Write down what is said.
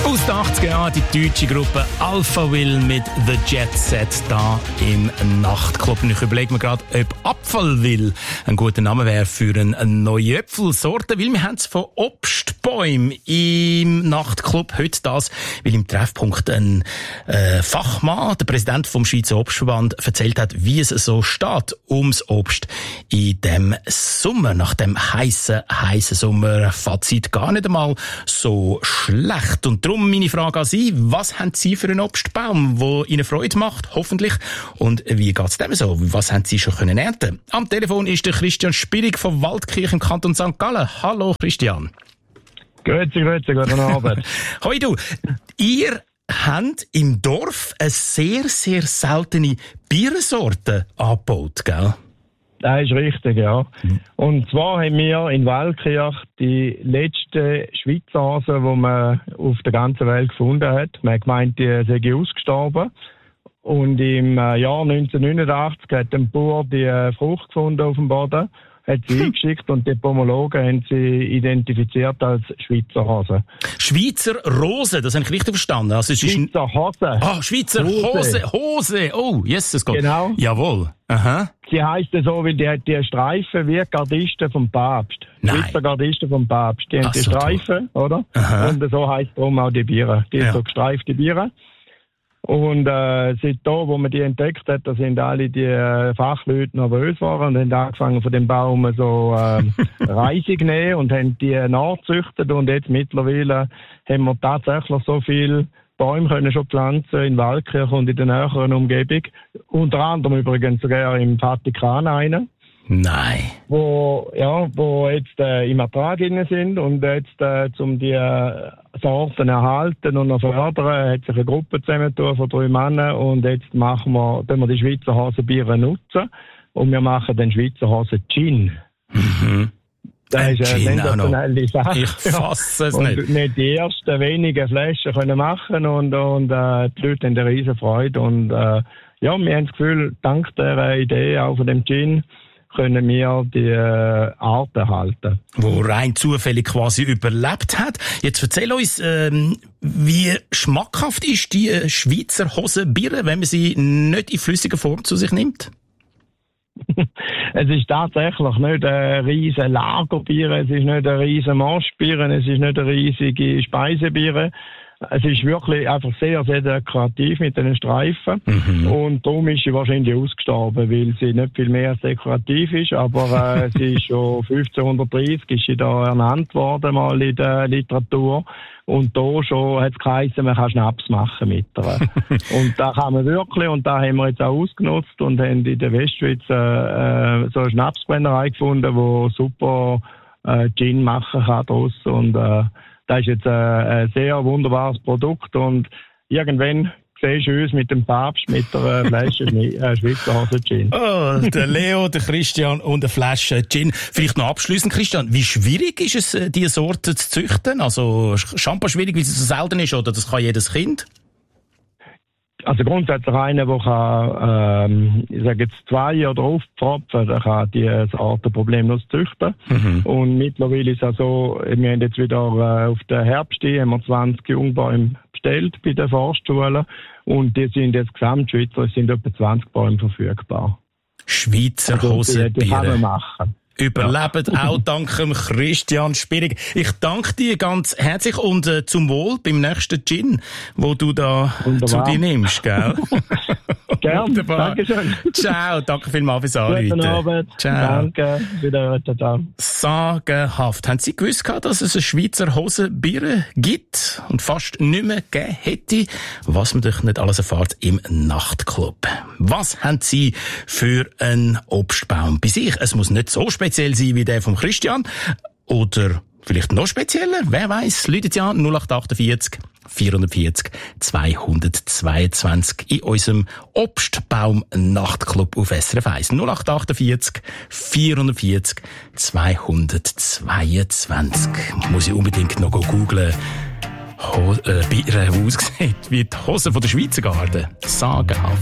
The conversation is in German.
Aus den 80er Jahren die deutsche Gruppe Alpha Will mit The Jet Set da im Nachtclub. Und ich überlege mir gerade, ob Apfelwill ein guter Name wäre für eine neue Äpfelsorte, weil wir haben es von Obstbäumen im Nachtclub. Heute das, weil im Treffpunkt ein Fachmann, der Präsident vom Schweizer Obstverband, erzählt hat, wie es so steht ums Obst in dem Sommer. Nach dem heissen Sommer. Fazit gar nicht einmal so schlecht. Und darum meine Frage an Sie, was haben Sie für einen Obstbaum, der Ihnen Freude macht, hoffentlich? Und wie geht es dem so? Was haben Sie schon können ernten? Am Telefon ist der Christian Spirig von Waldkirch im Kanton St. Gallen. Hallo Christian. Grüezi, guten Abend. Hoi du, ihr habt im Dorf eine sehr, sehr seltene Bierensorte angebaut, gell? Das ist richtig, ja. Und zwar haben wir in Waldkirch die letzte Schweizer Hase, die man auf der ganzen Welt gefunden hat. Man hat gemeint, die sei ausgestorben. Und im Jahr 1989 hat ein Bauer die Frucht gefunden auf dem Boden, hat sie eingeschickt und die Pomologen haben sie identifiziert als Schweizer Hase. Schweizer Rose, das habe ich richtig verstanden. Also es Schweizer Hase. Ah, Schweizer Hose. Oh, yes, das geht. Genau. Jawohl. Aha. Sie heisst so, weil die hat die Streifen wie Gardisten vom Papst. Nein. Schweizer Gardisten vom Papst. Die haben die so Streifen, toll. oder? Aha. Und so heisst darum auch die Biere. Die Ja. so gestreifte Biere. Und seit da, wo man die entdeckt hat, da sind alle die Fachleute nervös geworden und haben angefangen von dem Baum so Reisig nehmen und haben die nachgezüchtet. Und jetzt mittlerweile haben wir tatsächlich so viele Bäume können schon pflanzen in Waldkirch und in der näheren Umgebung. Unter anderem übrigens sogar im Vatikan einen. Nein. Wo jetzt im Ertrag drin sind und jetzt um die Sorten erhalten und noch fördern, hat sich eine Gruppe zusammengetan von 3 Männern und jetzt tun wir die Schweizer Hasenbiere nutzen und wir machen den Schweizer Hasen Gin. Mhm. Das ist eine sensationelle Sache. Ich fasse es und nicht. nicht die ersten wenigen Flaschen können machen und die Leute haben eine riesen Freude und wir haben das Gefühl, dank dieser Idee auch von dem Gin können wir die Art erhalten. Wo rein zufällig quasi überlebt hat. Jetzt erzähl uns, wie schmackhaft ist die Schweizer Hosenbiere, wenn man sie nicht in flüssiger Form zu sich nimmt? Es ist tatsächlich nicht ein riesen Lagerbier, es ist nicht ein riesen Moschbier, es ist nicht eine riesige Speisebier. Es ist wirklich einfach sehr, sehr dekorativ mit den Streifen. Mhm. Und darum ist sie wahrscheinlich ausgestorben, weil sie nicht viel mehr als dekorativ ist. Aber sie ist schon 1530 ist sie da ernannt worden, mal in der Literatur. Und da schon hat es geheißen, man kann Schnaps machen mit ihr. Und da kann man wirklich, und da haben wir jetzt auch ausgenutzt und haben in der Westschweiz so eine Schnapsbrennerei gefunden, die super Gin machen kann draus. Und das ist jetzt ein sehr wunderbares Produkt und irgendwann siehst du uns mit dem Papst mit der Flasche Schweizer Hase Gin. Oh, der Leo, der Christian und eine Flasche Gin. Vielleicht noch abschliessend, Christian, wie schwierig ist es, diese Sorte zu züchten? Also Champagner schwierig, weil es so selten ist, oder das kann jedes Kind? Also grundsätzlich einer, der kann, ich sage jetzt 2 oder aufpfropfen, der kann diese Sorte problemlos züchten. Mhm. Und mittlerweile ist es auch so, wir haben jetzt wieder auf den Herbst haben wir 20 Jungbäume bestellt bei den Forstschulen und die sind jetzt gesamtschweizer, es sind etwa 20 Bäume verfügbar. Schweizer Hosenbiere. Die kann man machen. Überlebt auch dank dem Christian Spirig. Ich danke dir ganz herzlich und zum Wohl beim nächsten Gin, wo du da zu dir nimmst, gell? Gerne, danke schön. Ciao, danke vielmals fürs Anrufen. Guten Abend. Ciao. Danke, wieder. Ciao. Sagenhaft. Haben Sie gewusst, dass es eine Schweizer Hosenbiere gibt und fast nicht mehr gegeben hätte? Was man doch nicht alles erfahrt im Nachtclub. Was haben Sie für einen Obstbaum bei sich? Es muss nicht so speziell sein wie der vom Christian. Oder vielleicht noch spezieller? Wer weiss? Läutet ja 0848 440 222 in unserem Obstbaum-Nachtclub auf SRF 1. 0848 440 222. Muss ich unbedingt noch googlen. Bier aussieht wie die Hose von der Schweizer Garde. Sagenhaft.